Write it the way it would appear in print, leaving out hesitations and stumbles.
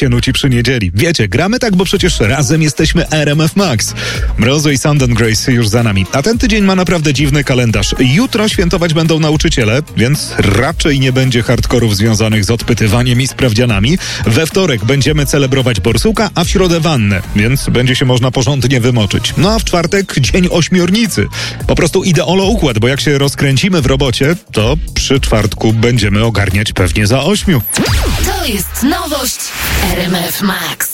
się nuci przy niedzieli. Wiecie, gramy tak, bo przecież razem jesteśmy RMF Max. Mrozu i Sound and Grace już za nami. A ten tydzień ma naprawdę dziwny kalendarz. Jutro świętować będą nauczyciele, więc raczej nie będzie hardkorów związanych z odpytywaniem i sprawdzianami. We wtorek będziemy celebrować borsuka, a w środę wannę, więc będzie się można porządnie wymoczyć. No a w czwartek dzień ośmiornicy. Po prostu ideolo układ, bo jak się rozkręcimy w robocie, to przy czwartku będziemy ogarniać pewnie za 8. To jest nowość RMF Max.